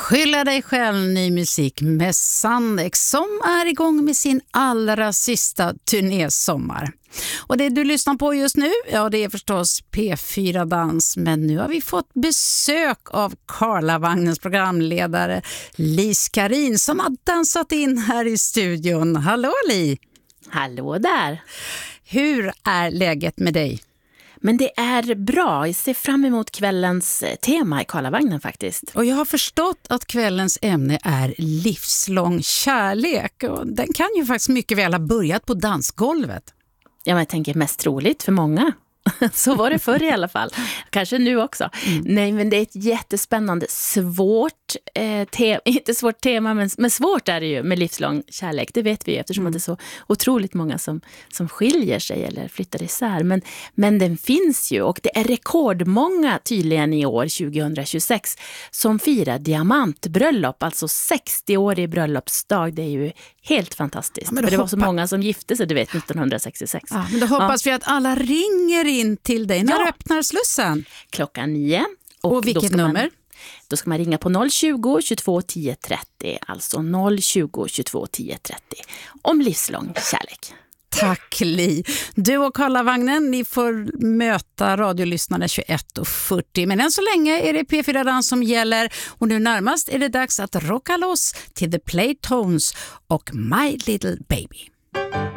Skylla dig själv, ny musik med Sandex som är igång med sin allra sista turnésommar. Och det du lyssnar på just nu, ja det är förstås P4 Dans, men nu har vi fått besök av Karlavagnens programledare Li Skarin som har dansat in här i studion. Hallå Li! Hallå där! Hur är läget med dig? Men det är bra. Jag ser fram emot kvällens tema i Karlavagnen faktiskt. Och jag har förstått att kvällens ämne är livslång kärlek. Och den kan ju faktiskt mycket väl ha börjat på dansgolvet. Ja, men jag tänker mest troligt för många. Så var det förr i alla fall. Kanske nu också. Nej, men det är ett jättespännande, svårt inte svårt tema, men svårt är det ju med livslång kärlek. Det vet vi ju eftersom att det är så otroligt många som skiljer sig eller flyttar isär. Men den finns ju och det är rekordmånga tydligen i år 2026 som firar diamantbröllop, alltså 60-årig bröllopsdag. Det är ju helt fantastiskt. Ja, men det var så många som gifte sig, du vet, 1966. Ja, men då hoppas vi att alla ringer in till dig. När öppnar slussen? 9:00. Och vilket nummer? Då ska man ringa på 020 22 10 30, alltså 020 22 10 30 om livslång kärlek. Tack Li. Du och Karlavagnen, ni får möta radiolyssnarna 21:40. Men än så länge är det P4 Dans som gäller. Och nu närmast är det dags att rocka loss till The Playtones och My Little Baby.